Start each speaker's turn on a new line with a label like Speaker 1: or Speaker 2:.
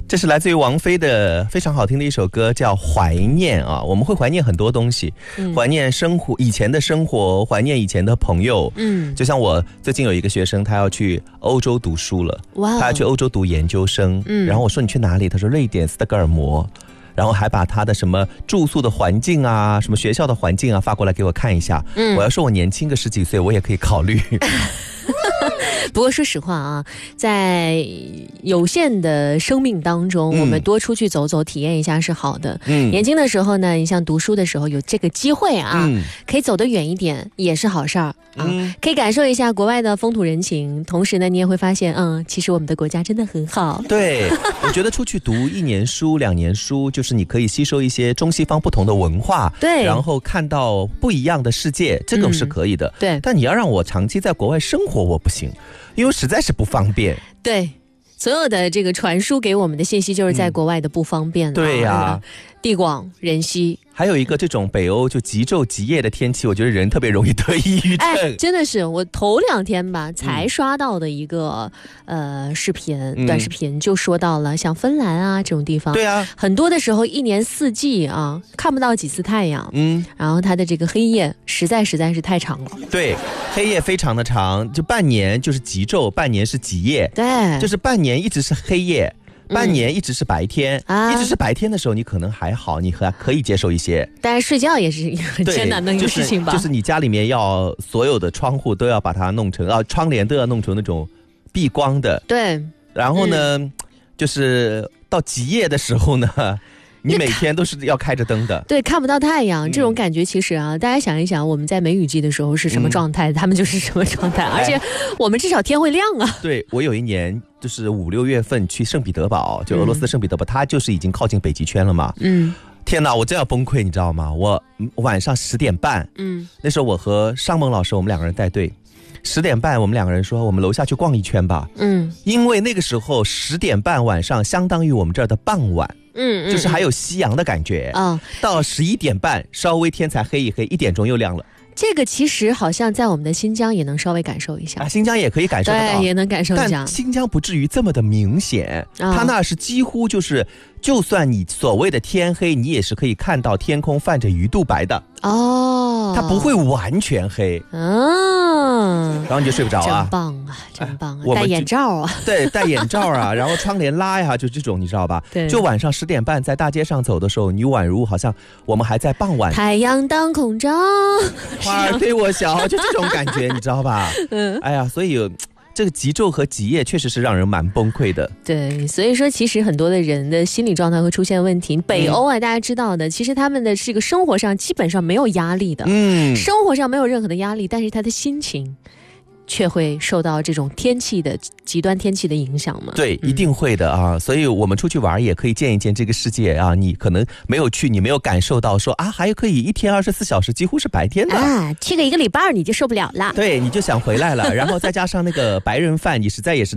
Speaker 1: 这是来自于王菲的非常好听的一首歌，叫《怀念》啊。我们会怀念很多东西，怀念生活以前的生活，怀念以前的朋友。就像我最近有一个学生，他要去欧洲读书了，他要去欧洲读研究生。然后我说你去哪里？他说瑞典斯德哥尔摩。然后还把他的什么住宿的环境啊，什么学校的环境啊发过来给我看一下。我要说我年轻个10几岁，我也可以考虑。
Speaker 2: 不过说实话啊，在有限的生命当中，我们多出去走走体验一下是好的。年轻的时候呢，你像读书的时候有这个机会啊，可以走得远一点也是好事儿啊，可以感受一下国外的风土人情，同时呢你也会发现其实我们的国家真的很好。
Speaker 1: 对，我觉得出去读1年书2年书，就是你可以吸收一些中西方不同的文化，
Speaker 2: 对，
Speaker 1: 然后看到不一样的世界，这个是可以的。对，但你要让我长期在国外生活，我不行，因为实在是不方便。
Speaker 2: 对，所有的这个传输给我们的信息就是在国外的不方便。
Speaker 1: 对呀，
Speaker 2: 地广人稀。
Speaker 1: 还有一个这种北欧就极昼极夜的天气，我觉得人特别容易得抑郁症。
Speaker 2: 真的是我头2天吧才刷到的一个视频，短视频就说到了像芬兰啊这种地方，对啊，很多的时候1年4季啊看不到几次太阳，然后它的这个黑夜实在是太长了。对，
Speaker 1: 黑夜非常的长，就半年就是极昼，半年是极夜。对，就是半年一直是黑夜。半年一直是白天，一直是白天的时候，你可能还好，你还可以接受一些。但是睡觉也是很艰难的一个事情吧？就是你家里面要所有的窗户都要把它弄成窗帘都要弄成那种避光的。对。然后呢，就是到极夜的时候呢，你每天都是要开着灯的。对，看不到太阳，这种感觉其实大家想一想，我们在梅雨季的时候是什么状态，他们就是什么状态，而且我们至少天会亮啊。对，我有一年就是5、6月份去圣彼得堡，就俄罗斯圣彼得堡，它就是已经靠近北极圈了嘛。天哪，我真要崩溃，你知道吗？我晚上10点半，那时候我和商蒙老师我们2个人带队。10点半我们2个人说我们楼下去逛一圈吧。因为那个时候10点半晚上相当于我们这儿的傍晚。就是还有夕阳的感觉。到11点半稍微天才黑一黑，1点钟又亮了。这个其实好像在我们的新疆也能稍微感受一下。新疆也可以感受得到，对，也能感受一下。但新疆不至于这么的明显，它那是几乎就是，就算你所谓的天黑，你也是可以看到天空泛着鱼肚白的。它不会完全黑。然后你就睡不着啊。真棒啊，真棒啊！戴眼罩啊。对，戴眼罩啊，然后窗帘拉呀，就这种你知道吧？对。就晚上10点半在大街上走的时候，你宛如好像我们还在傍晚。太阳当空照，花儿对我笑，就这种感觉，你知道吧？哎呀，所以这个极昼和极夜确实是让人蛮崩溃的。对，所以说其实很多的人的心理状态会出现问题。北欧大家知道的，其实他们的这个生活上基本上没有压力的。生活上没有任何的压力，但是他的心情却会受到这种天气的极端天气的影响嘛？对，一定会的啊！所以我们出去玩也可以见一见这个世界啊！你可能没有去，你没有感受到说还可以一天24小时几乎是白天的去个1个礼拜你就受不了了。对，你就想回来了，然后再加上那个白人饭，你实在也是